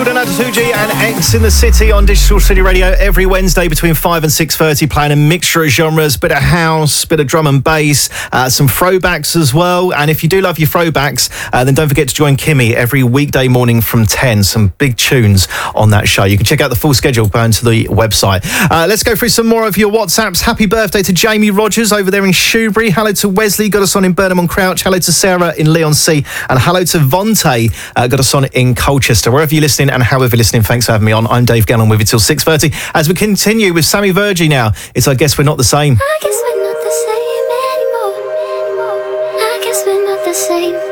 Tuji and X in the City on Digital City Radio every Wednesday between 5 and 6:30, playing a mixture of genres, bit of house, bit of drum and bass, some throwbacks as well. And if you do love your throwbacks, then don't forget to join Kimmy every weekday morning from 10. Some big tunes on that show. You can check out the full schedule going to the website. Let's go through some more of your WhatsApps. Happy birthday to Jamie Rogers over there in Shoebury. Hello to Wesley, got us on in Burnham on Crouch. Hello to Sarah in Leon C. And hello to Vontae, got us on in Colchester. Wherever you're listening and however you're listening, thanks for having me on. I'm Dave Gannon with you till 6:30 as we continue with Sammy Virgie now. It's I Guess We're Not the Same. I guess we're not the same anymore. I guess we're not the same.